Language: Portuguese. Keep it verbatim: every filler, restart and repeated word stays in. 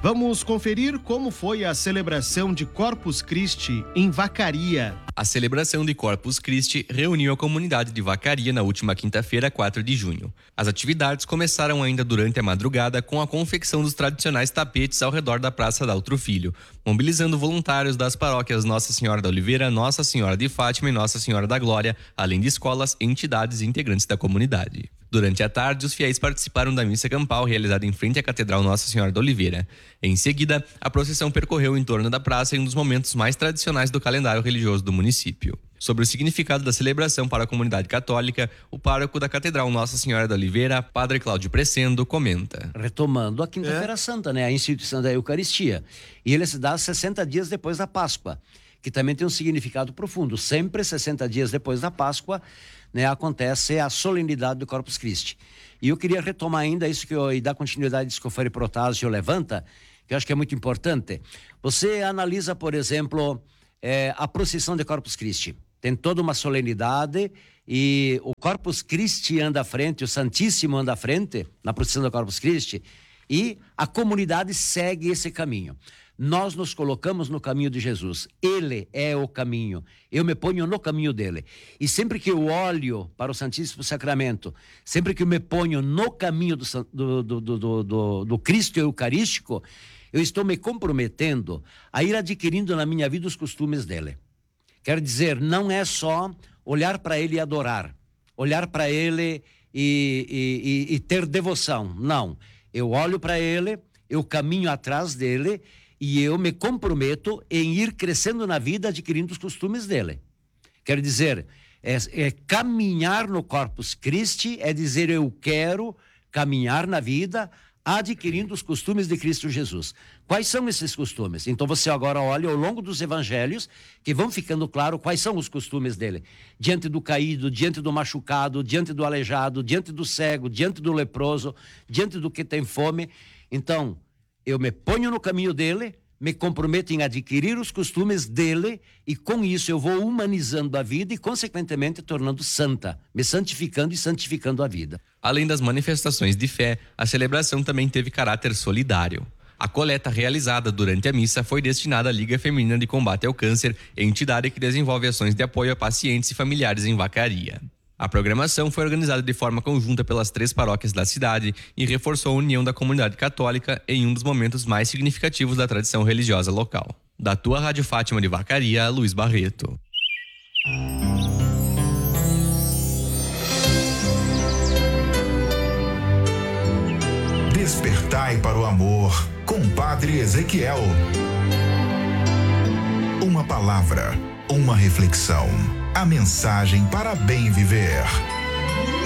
Vamos conferir como foi a celebração de Corpus Christi em Vacaria. A celebração de Corpus Christi reuniu a comunidade de Vacaria na última quinta-feira, quatro de junho. As atividades começaram ainda durante a madrugada com a confecção dos tradicionais tapetes ao redor da Praça Daltro Filho, mobilizando voluntários das paróquias Nossa Senhora da Oliveira, Nossa Senhora de Fátima e Nossa Senhora da Glória, além de escolas, entidades e integrantes da comunidade. Durante a tarde, os fiéis participaram da missa campal realizada em frente à Catedral Nossa Senhora da Oliveira. Em seguida, a procissão percorreu em torno da praça em um dos momentos mais tradicionais do calendário religioso do município. Sobre o significado da celebração para a comunidade católica, o pároco da Catedral Nossa Senhora da Oliveira, Padre Cláudio Presendo, comenta. Retomando a Quinta-feira é. Santa, né? A instituição da Eucaristia. E ele se dá sessenta dias depois da Páscoa, que também tem um significado profundo. Sempre sessenta dias depois da Páscoa, né, acontece a solenidade do Corpus Christi. E eu queria retomar ainda isso que eu, e dar continuidade a isso que o Frei Protásio levanta, que eu acho que é muito importante. Você analisa, por exemplo, é, a procissão de Corpus Christi. Tem toda uma solenidade e o Corpus Christi anda à frente, o Santíssimo anda à frente na procissão do Corpus Christi e a comunidade segue esse caminho. Nós nos colocamos no caminho de Jesus. Ele é o caminho. Eu me ponho no caminho dele. E sempre que eu olho para o Santíssimo Sacramento, sempre que eu me ponho no caminho do, do, do, do, do, do Cristo Eucarístico, eu estou me comprometendo a ir adquirindo na minha vida os costumes dele. Quer dizer, não é só olhar para ele e adorar, olhar para ele e, e, e, e ter devoção. Não. Eu olho para ele, eu caminho atrás dele e eu me comprometo em ir crescendo na vida, adquirindo os costumes dele. Quer dizer, é, é caminhar no Corpus Christi, é dizer eu quero caminhar na vida, adquirindo os costumes de Cristo Jesus. Quais são esses costumes? Então você agora olha ao longo dos evangelhos, que vão ficando claro quais são os costumes dele. Diante do caído, diante do machucado, diante do aleijado, diante do cego, diante do leproso, diante do que tem fome. Então, eu me ponho no caminho dele, me comprometo em adquirir os costumes dele e com isso eu vou humanizando a vida e consequentemente tornando santa, me santificando e santificando a vida. Além das manifestações de fé, a celebração também teve caráter solidário. A coleta realizada durante a missa foi destinada à Liga Feminina de Combate ao Câncer, entidade que desenvolve ações de apoio a pacientes e familiares em Vacaria. A programação foi organizada de forma conjunta pelas três paróquias da cidade e reforçou a união da comunidade católica em um dos momentos mais significativos da tradição religiosa local. Da tua Rádio Fátima de Vacaria, Luiz Barreto. Despertai para o amor com Padre Ezequiel. Uma palavra, uma reflexão. A mensagem para bem viver.